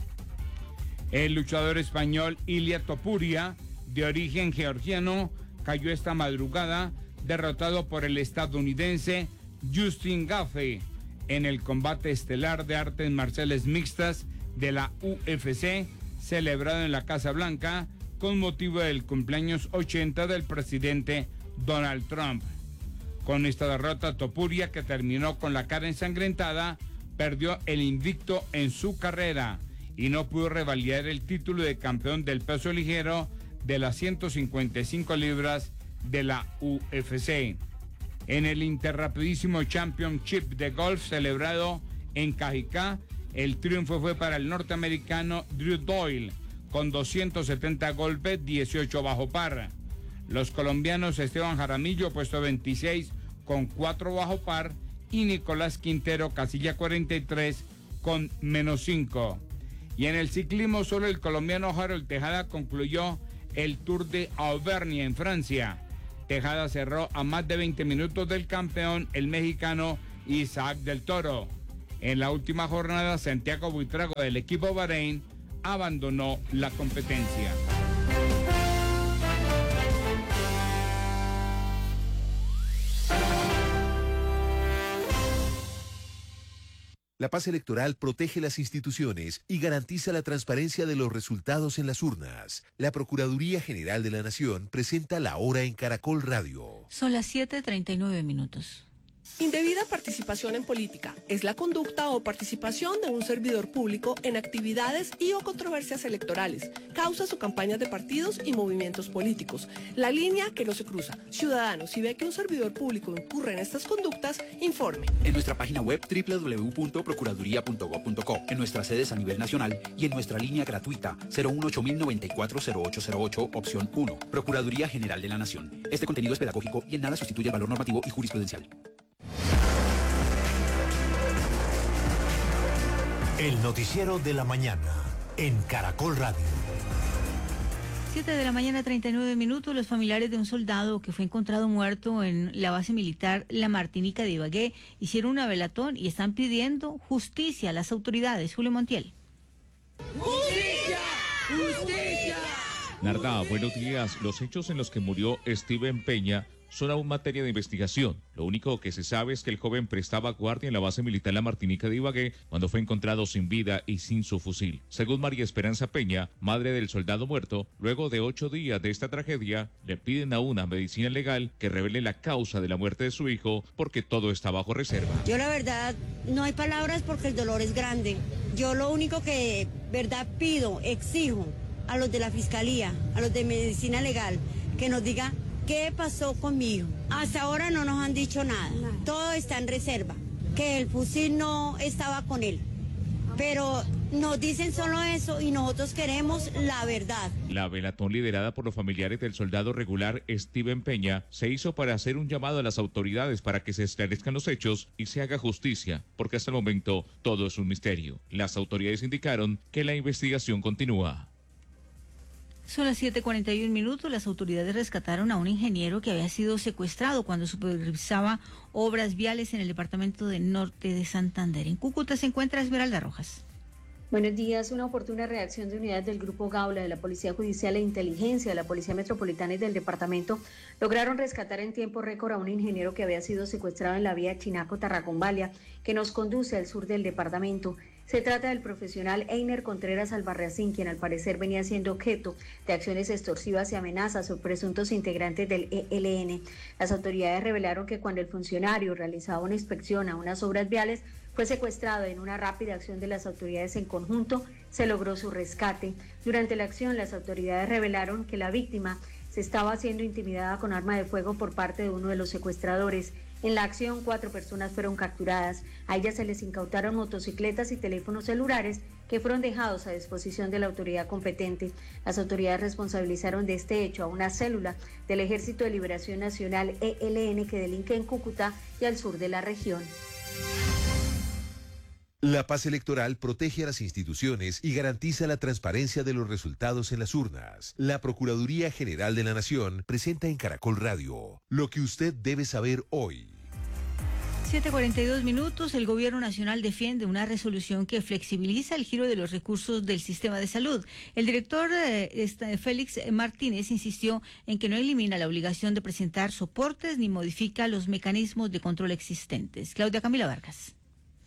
El luchador español Ilia Topuria, de origen georgiano, cayó esta madrugada derrotado por el estadounidense Justin Gaethje en el combate estelar de artes marciales mixtas de la UFC, celebrado en la Casa Blanca con motivo del cumpleaños 80 del presidente Donald Trump. Con esta derrota, Topuria, que terminó con la cara ensangrentada, perdió el invicto en su carrera y no pudo revalidar el título de campeón del peso ligero de las 155 libras de la UFC. En el Interrapidísimo Championship de golf celebrado en Cajicá, el triunfo fue para el norteamericano Drew Doyle con 270 golpes, 18 bajo par. Los colombianos Esteban Jaramillo, puesto 26, con 4 bajo par, y Nicolás Quintero, casilla 43, con -5. Y en el ciclismo, solo el colombiano Harold Tejada concluyó el Tour de Auvergne en Francia. Tejada cerró a más de 20 minutos del campeón, el mexicano Isaac del Toro. En la última jornada, Santiago Buitrago del equipo Bahrein abandonó la competencia. La paz electoral protege las instituciones y garantiza la transparencia de los resultados en las urnas. La Procuraduría General de la Nación presenta La Hora en Caracol Radio. Son las 7:39 minutos. Indebida participación en política es la conducta o participación de un servidor público en actividades y o controversias electorales, causas o campañas de partidos y movimientos políticos. La línea que no se cruza. Ciudadanos, si ve que un servidor público incurre en estas conductas, informe. En nuestra página web www.procuraduría.gov.co, en nuestras sedes a nivel nacional y en nuestra línea gratuita 018-094-0808, opción 1. Procuraduría General de la Nación. Este contenido es pedagógico y en nada sustituye el valor normativo y jurisprudencial. El noticiero de la mañana en Caracol Radio. 7:39 a.m. Los familiares de un soldado que fue encontrado muerto en la base militar La Martinica de Ibagué hicieron una velatón y están pidiendo justicia a las autoridades. Julio Montiel. ¡Justicia! ¡Justicia! Narda, buenos días. Los hechos en los que murió Steven Peña son aún materia de investigación. Lo único que se sabe es que el joven prestaba guardia en la base militar La Martinica de Ibagué cuando fue encontrado sin vida y sin su fusil. Según María Esperanza Peña, madre del soldado muerto, luego de 8 días de esta tragedia, le piden a una medicina legal que revele la causa de la muerte de su hijo porque todo está bajo reserva. Yo la verdad no hay palabras porque el dolor es grande. Yo lo único que pido, exijo a los de la fiscalía, a los de medicina legal, que nos digan ¿qué pasó con mi hijo? Hasta ahora no nos han dicho nada. Todo está en reserva. Que el fusil no estaba con él. Pero nos dicen solo eso y nosotros queremos la verdad. La velatón liderada por los familiares del soldado regular Steven Peña se hizo para hacer un llamado a las autoridades para que se esclarezcan los hechos y se haga justicia, porque hasta el momento todo es un misterio. Las autoridades indicaron que la investigación continúa. Son las 7:41 a.m. Las autoridades rescataron a un ingeniero que había sido secuestrado cuando supervisaba obras viales en el departamento del norte de Santander. En Cúcuta se encuentra Esmeralda Rojas. Buenos días. Una oportuna reacción de unidades del Grupo Gaula, de la Policía Judicial e Inteligencia, de la Policía Metropolitana y del departamento lograron rescatar en tiempo récord a un ingeniero que había sido secuestrado en la vía Chinaco-Tarragombalia, que nos conduce al sur del departamento. Se trata del profesional Einer Contreras Albarracín, quien al parecer venía siendo objeto de acciones extorsivas y amenazas por presuntos integrantes del ELN. Las autoridades revelaron que cuando el funcionario realizaba una inspección a unas obras viales, fue secuestrado. En una rápida acción de las autoridades en conjunto, se logró su rescate. Durante la acción, las autoridades revelaron que la víctima se estaba siendo intimidada con arma de fuego por parte de uno de los secuestradores. En la acción, 4 personas fueron capturadas. A ellas se les incautaron motocicletas y teléfonos celulares que fueron dejados a disposición de la autoridad competente. Las autoridades responsabilizaron de este hecho a una célula del Ejército de Liberación Nacional ELN que delinque en Cúcuta y al sur de la región. La paz electoral protege a las instituciones y garantiza la transparencia de los resultados en las urnas. La Procuraduría General de la Nación presenta en Caracol Radio lo que usted debe saber hoy. 7:42 a.m. El Gobierno Nacional defiende una resolución que flexibiliza el giro de los recursos del sistema de salud. El director Félix Martínez insistió en que no elimina la obligación de presentar soportes ni modifica los mecanismos de control existentes. Claudia Camila Vargas.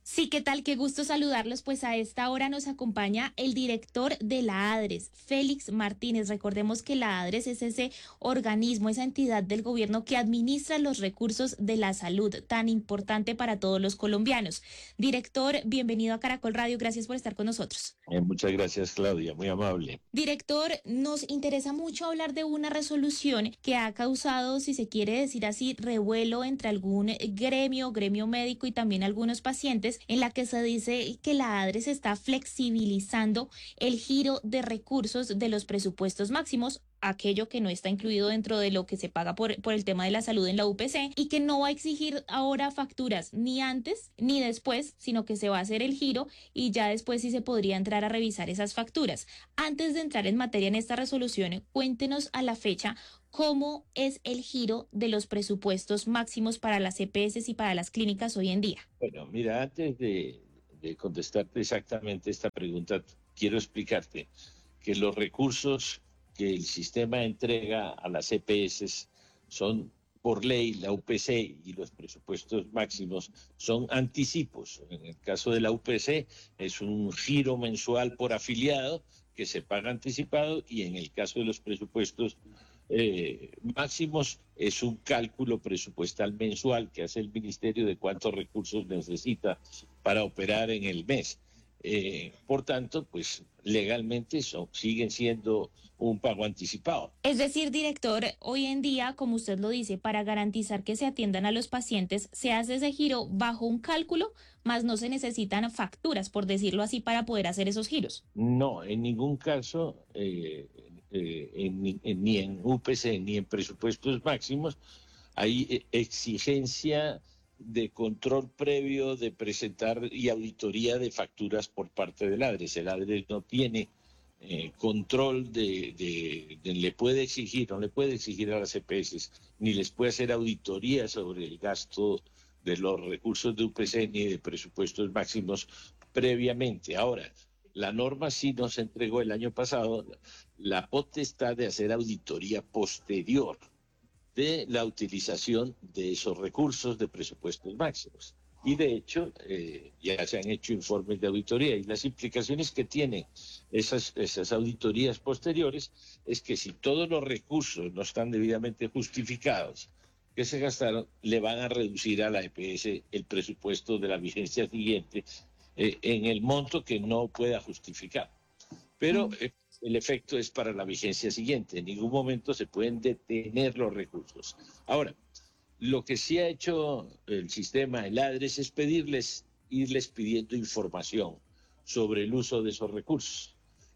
Sí, ¿qué tal? Qué gusto saludarlos. Pues a esta hora nos acompaña el director de la ADRES, Félix Martínez. Recordemos que la ADRES es ese organismo, esa entidad del gobierno que administra los recursos de la salud, tan importante para todos los colombianos. Director, bienvenido a Caracol Radio. Gracias por estar con nosotros. Muchas gracias, Claudia. Muy amable. Director, nos interesa mucho hablar de una resolución que ha causado, si se quiere decir así, revuelo entre algún gremio médico y también algunos pacientes, en la que se dice que la ADRES está flexibilizando el giro de recursos de los presupuestos máximos, aquello que no está incluido dentro de lo que se paga por el tema de la salud en la UPC, y que no va a exigir ahora facturas ni antes ni después, sino que se va a hacer el giro y ya después sí se podría entrar a revisar esas facturas. Antes de entrar en materia en esta resolución, cuéntenos a la fecha cómo es el giro de los presupuestos máximos para las EPS y para las clínicas hoy en día. Bueno, mira, antes de contestarte exactamente esta pregunta, quiero explicarte que los recursos que el sistema entrega a las EPS son, por ley, la UPC y los presupuestos máximos son anticipos. En el caso de la UPC es un giro mensual por afiliado que se paga anticipado, y en el caso de los presupuestos máximos es un cálculo presupuestal mensual que hace el ministerio de cuántos recursos necesita para operar en el mes. Por tanto, pues legalmente siguen siendo un pago anticipado. Es decir, director, hoy en día, como usted lo dice, para garantizar que se atiendan a los pacientes, se hace ese giro bajo un cálculo, más no se necesitan facturas, por decirlo así, para poder hacer esos giros. No, en ningún caso, ni en UPC ni en presupuestos máximos hay exigencia de control previo, de presentar y auditoría de facturas por parte del ADRES. El ADRES no tiene control no le puede exigir a las EPS, ni les puede hacer auditoría sobre el gasto de los recursos de UPC ni de presupuestos máximos previamente. Ahora, la norma sí nos entregó el año pasado la potestad de hacer auditoría posterior de la utilización de esos recursos de presupuestos máximos. Y de hecho, ya se han hecho informes de auditoría, y las implicaciones que tienen esas auditorías posteriores es que si todos los recursos no están debidamente justificados que se gastaron, le van a reducir a la EPS el presupuesto de la vigencia siguiente en el monto que no pueda justificar. Pero el efecto es para la vigencia siguiente. En ningún momento se pueden detener los recursos. Ahora, lo que sí ha hecho el sistema, el ADRES, es irles pidiendo información sobre el uso de esos recursos.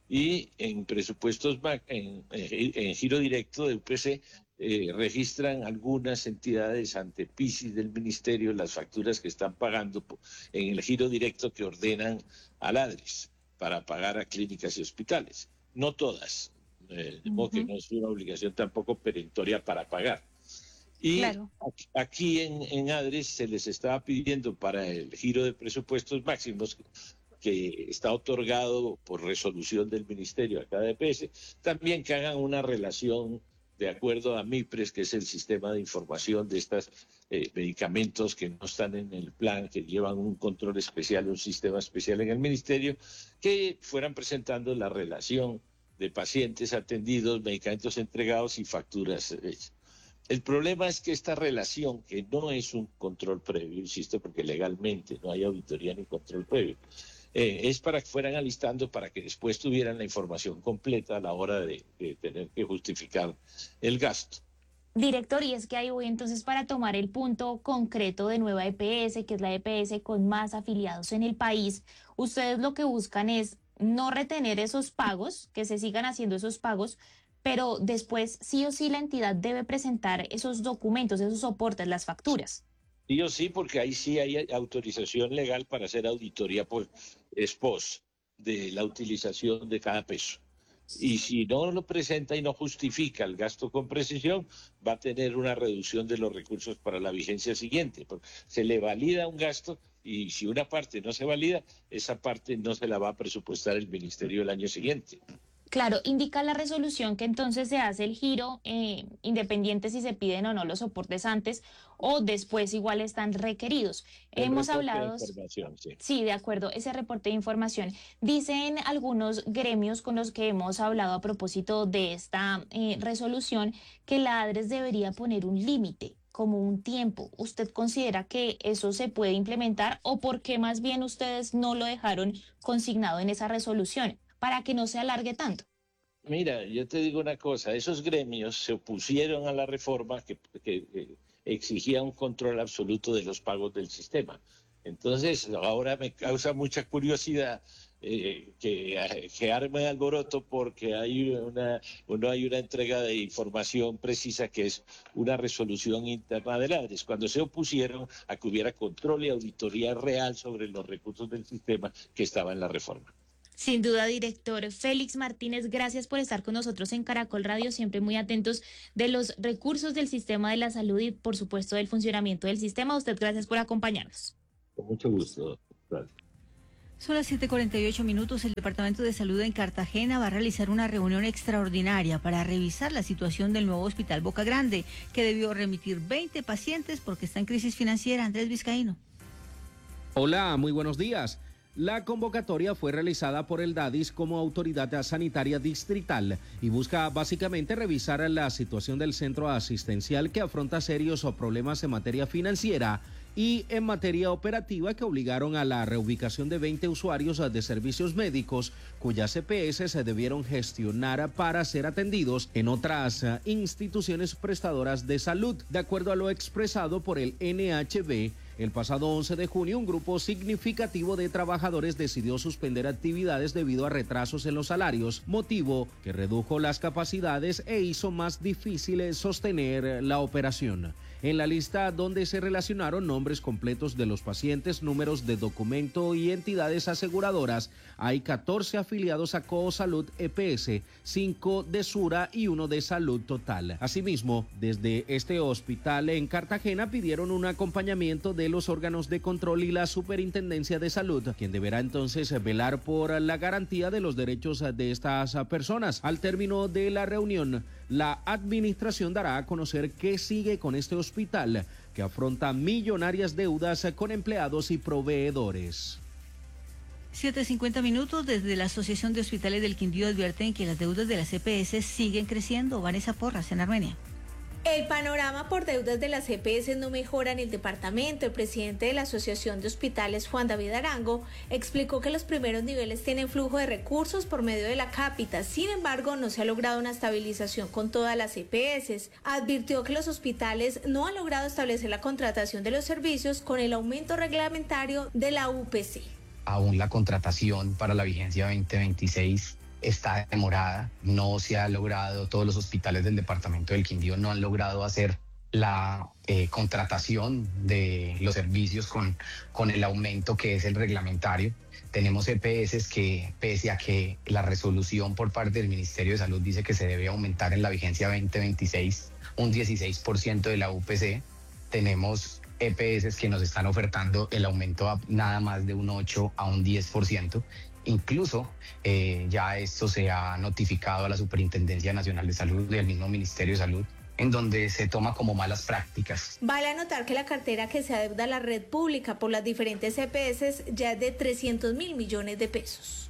Y en presupuestos, en giro directo de UPC, registran algunas entidades ante PISIS del Ministerio las facturas que están pagando en el giro directo que ordenan al ADRES para pagar a clínicas y hospitales. No todas, de modo que no es una obligación tampoco perentoria para pagar. Y claro, aquí en ADRES se les estaba pidiendo para el giro de presupuestos máximos, que está otorgado por resolución del Ministerio a cada EPS, también que hagan una relación de acuerdo a MIPRES, que es el sistema de información de estos medicamentos que no están en el plan, que llevan un control especial, un sistema especial en el Ministerio, que fueran presentando la relación de pacientes atendidos, medicamentos entregados y facturas hechas. El problema es que esta relación, que no es un control previo, insisto, porque legalmente no hay auditoría ni control previo, es para que fueran alistando, para que después tuvieran la información completa a la hora de tener que justificar el gasto. Director, y es que ahí voy entonces para tomar el punto concreto de Nueva EPS, que es la EPS con más afiliados en el país. Ustedes lo que buscan es no retener esos pagos, que se sigan haciendo esos pagos, pero después sí o sí la entidad debe presentar esos documentos, esos soportes, las facturas. Sí o sí, porque ahí sí hay autorización legal para hacer auditoría por ex-post de la utilización de cada peso. Y si no lo presenta y no justifica el gasto con precisión, va a tener una reducción de los recursos para la vigencia siguiente. Se le valida un gasto, y si una parte no se valida, esa parte no se la va a presupuestar el Ministerio el año siguiente. Claro, indica la resolución que entonces se hace el giro, independiente si se piden o no los soportes antes o después igual están requeridos. Hemos hablado... Sí, de acuerdo, ese reporte de información. Dicen algunos gremios con los que hemos hablado a propósito de esta resolución que la ADRES debería poner un límite, como un tiempo. ¿Usted considera que eso se puede implementar o por qué más bien ustedes no lo dejaron consignado en esa resolución para que no se alargue tanto? Mira, yo te digo una cosa, esos gremios se opusieron a la reforma que exigía un control absoluto de los pagos del sistema. Entonces, ahora me causa mucha curiosidad que arme alboroto porque no hay una entrega de información precisa que es una resolución interna de ADRES. Cuando se opusieron a que hubiera control y auditoría real sobre los recursos del sistema que estaba en la reforma. Sin duda, director Félix Martínez, gracias por estar con nosotros en Caracol Radio, siempre muy atentos de los recursos del sistema de la salud y, por supuesto, del funcionamiento del sistema. A usted, gracias por acompañarnos. Con mucho gusto. Gracias. Son las 7:48 minutos. El Departamento de Salud en Cartagena va a realizar una reunión extraordinaria para revisar la situación del nuevo Hospital Boca Grande, que debió remitir 20 pacientes porque está en crisis financiera. Andrés Vizcaíno. Hola, muy buenos días. La convocatoria fue realizada por el DADIS como autoridad sanitaria distrital y busca básicamente revisar la situación del centro asistencial que afronta serios problemas en materia financiera y en materia operativa que obligaron a la reubicación de 20 usuarios de servicios médicos cuyas EPS se debieron gestionar para ser atendidos en otras instituciones prestadoras de salud. De acuerdo a lo expresado por el NHB, el pasado 11 de junio, un grupo significativo de trabajadores decidió suspender actividades debido a retrasos en los salarios, motivo que redujo las capacidades e hizo más difícil sostener la operación. En la lista donde se relacionaron nombres completos de los pacientes, números de documento y entidades aseguradoras, hay 14 afiliados a Coosalud EPS, 5 de Sura y 1 de Salud Total. Asimismo, desde este hospital en Cartagena pidieron un acompañamiento de los órganos de control y la Superintendencia de Salud, quien deberá entonces velar por la garantía de los derechos de estas personas. Al término de la reunión, la administración dará a conocer qué sigue con este hospital, que afronta millonarias deudas con empleados y proveedores. 7:50 minutos. Desde la Asociación de Hospitales del Quindío advierten que las deudas de las EPS siguen creciendo. Vanessa Porras, en Armenia. El panorama por deudas de las EPS no mejora en el departamento. El presidente de la Asociación de Hospitales, Juan David Arango, explicó que los primeros niveles tienen flujo de recursos por medio de la cápita. Sin embargo, no se ha logrado una estabilización con todas las EPS. Advirtió que los hospitales no han logrado establecer la contratación de los servicios con el aumento reglamentario de la UPC. Aún la contratación para la vigencia 2026 está demorada, no se ha logrado, todos los hospitales del departamento del Quindío no han logrado hacer la contratación de los servicios con el aumento que es el reglamentario. Tenemos EPS que, pese a que la resolución por parte del Ministerio de Salud dice que se debe aumentar en la vigencia 2026 un 16% de la UPC, tenemos EPS que nos están ofertando el aumento a nada más de un 8 a un 10%. Incluso ya esto se ha notificado a la Superintendencia Nacional de Salud y al mismo Ministerio de Salud, en donde se toma como malas prácticas. Vale anotar que la cartera que se adeuda a la red pública por las diferentes EPS ya es de 300.000 millones de pesos.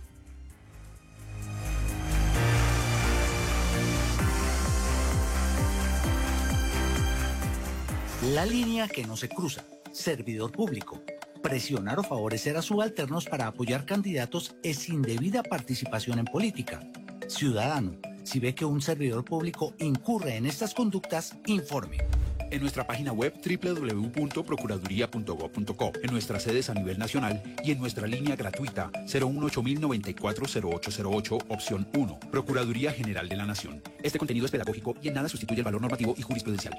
La línea que no se cruza. Servidor público. Presionar o favorecer a subalternos para apoyar candidatos es indebida participación en política. Ciudadano, si ve que un servidor público incurre en estas conductas, informe. En nuestra página web www.procuraduría.gov.co, en nuestras sedes a nivel nacional y en nuestra línea gratuita 018-094-0808, opción 1. Procuraduría General de la Nación. Este contenido es pedagógico y en nada sustituye el valor normativo y jurisprudencial.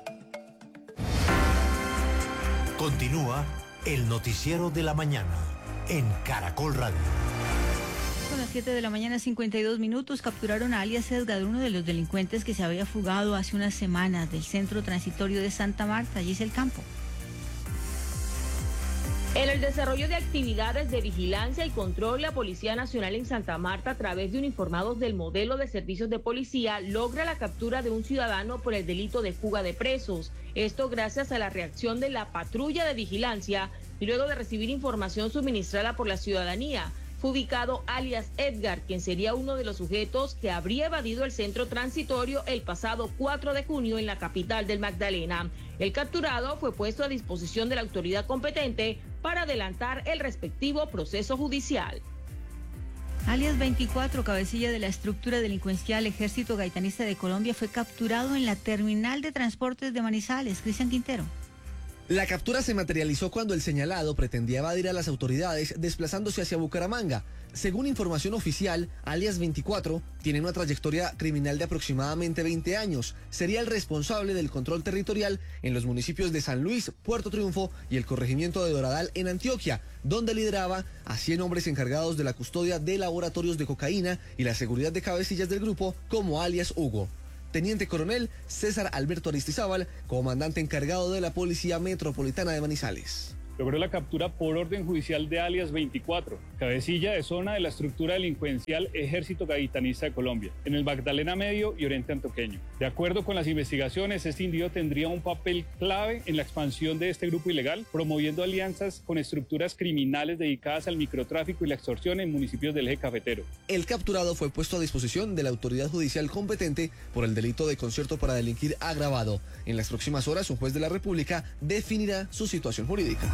Continúa el noticiero de la mañana en Caracol Radio. Son las 7:52 a.m. Capturaron a alias Edgar, uno de los delincuentes que se había fugado hace unas semanas del centro transitorio de Santa Marta. Allí es el campo. En el desarrollo de actividades de vigilancia y control, la Policía Nacional en Santa Marta, a través de uniformados del modelo de servicios de policía, logra la captura de un ciudadano por el delito de fuga de presos. Esto gracias a la reacción de la patrulla de vigilancia y luego de recibir información suministrada por la ciudadanía. Fue ubicado alias Edgar, quien sería uno de los sujetos que habría evadido el centro transitorio el pasado 4 de junio en la capital del Magdalena. El capturado fue puesto a disposición de la autoridad competente para adelantar el respectivo proceso judicial. Alias 24, cabecilla de la estructura delincuencial Ejército Gaitanista de Colombia, fue capturado en la terminal de transportes de Manizales. Cristian Quintero. La captura se materializó cuando el señalado pretendía evadir a las autoridades desplazándose hacia Bucaramanga. Según información oficial, alias 24 tiene una trayectoria criminal de aproximadamente 20 años. Sería el responsable del control territorial en los municipios de San Luis, Puerto Triunfo y el corregimiento de Doradal en Antioquia, donde lideraba a 100 hombres encargados de la custodia de laboratorios de cocaína y la seguridad de cabecillas del grupo, como alias Hugo. Teniente Coronel César Alberto Aristizábal, comandante encargado de la Policía Metropolitana de Manizales. Logró la captura por orden judicial de alias 24, cabecilla de zona de la estructura delincuencial Ejército Gaitanista de Colombia, en el Magdalena Medio y Oriente Antioqueño. De acuerdo con las investigaciones, este individuo tendría un papel clave en la expansión de este grupo ilegal, promoviendo alianzas con estructuras criminales dedicadas al microtráfico y la extorsión en municipios del eje cafetero. El capturado fue puesto a disposición de la autoridad judicial competente por el delito de concierto para delinquir agravado. En las próximas horas, un juez de la República definirá su situación jurídica.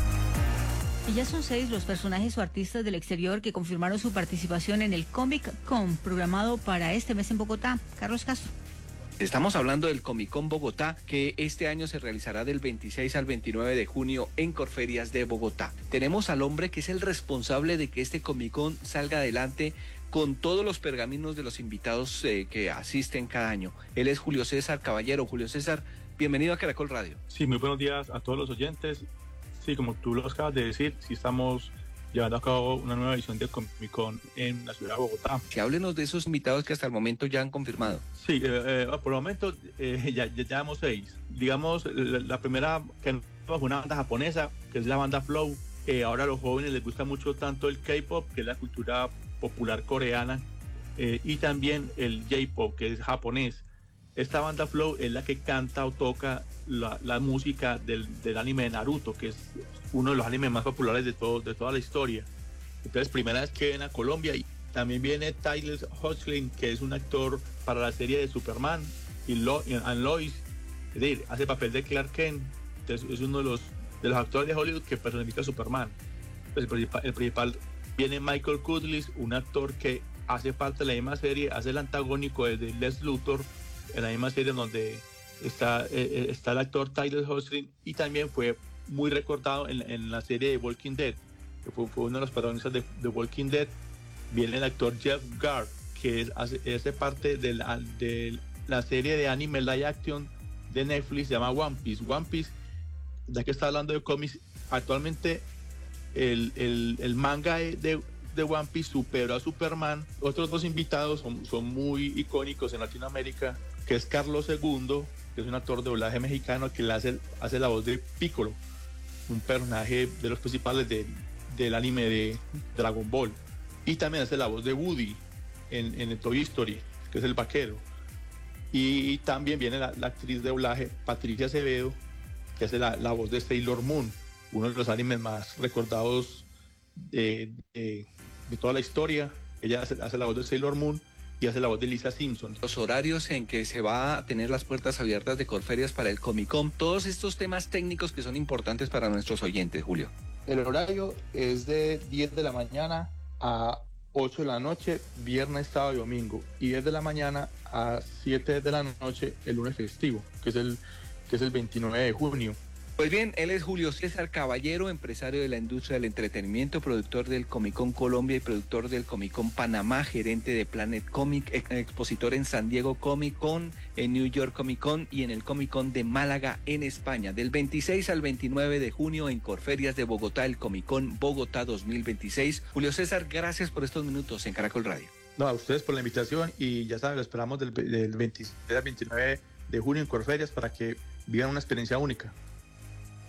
Y ya son 6 los personajes o artistas del exterior que confirmaron su participación en el Comic Con programado para este mes en Bogotá. Carlos Castro. Estamos hablando del Comic Con Bogotá, que este año se realizará del 26 al 29 de junio en Corferias de Bogotá. Tenemos al hombre que es el responsable de que este Comic Con salga adelante con todos los pergaminos de los invitados que asisten cada año. Él es Julio César Caballero. Julio César, bienvenido a Caracol Radio. Sí, muy buenos días a todos los oyentes. Sí, como tú lo acabas de decir, sí estamos llevando a cabo una nueva edición del Comic Con en la ciudad de Bogotá. Que háblenos de esos invitados que hasta el momento ya han confirmado. Sí, por el momento ya llevamos 6. Digamos, la primera que fue una banda japonesa, que es la banda Flow. Ahora a los jóvenes les gusta mucho tanto el K-pop, que es la cultura popular coreana, y también el J-pop, que es japonés. Esta banda Flow es la que canta o toca la música del anime de Naruto, que es uno de los animes más populares de toda la historia. Entonces, primera vez que viene a Colombia. Y también viene Tyler Hoechlin, que es un actor para la serie de Superman, y Lois, es decir, hace papel de Clark Kent. Entonces, es uno de los actores de Hollywood que personifica a Superman. Pues el principal viene Michael Kudlis, un actor que hace parte de la misma serie, hace el antagónico de Lex Luthor, en la misma serie donde está el actor Tyler Hoechlin, y también fue muy recordado en la serie de Walking Dead, que fue uno de los protagonistas de Walking Dead. Viene el actor Jeff Gard, que hace parte de la serie de anime live action de Netflix, se llama One Piece. One Piece, ya que está hablando de cómics, actualmente el manga de One Piece superó a Superman. Otros dos invitados son muy icónicos en Latinoamérica, que es Carlos II, que es un actor de doblaje mexicano que le hace la voz de Piccolo, un personaje de los principales del anime de Dragon Ball, y también hace la voz de Woody en el Toy Story, que es el vaquero. Y también viene la actriz de doblaje Patricia Acevedo, que hace la voz de Sailor Moon, uno de los animes más recordados de toda la historia. Ella hace la voz de Sailor Moon y hace la voz de Lisa Simpson. Los horarios en que se va a tener las puertas abiertas de Corferias para el Comic Con, todos estos temas técnicos que son importantes para nuestros oyentes, Julio. El horario es de 10 de la mañana a 8 de la noche, viernes, sábado y domingo, y 10 de la mañana a 7 de la noche el lunes festivo, que es el 29 de junio. Pues bien, él es Julio César Caballero, empresario de la industria del entretenimiento, productor del Comic Con Colombia y productor del Comic Con Panamá, gerente de Planet Comic, expositor en San Diego Comic Con, en New York Comic Con y en el Comic Con de Málaga en España. Del 26 al 29 de junio en Corferias de Bogotá, el Comic Con Bogotá 2026. Julio César, gracias por estos minutos en Caracol Radio. No, a ustedes por la invitación, y ya saben, lo esperamos del 26 al 29 de junio en Corferias para que vivan una experiencia única.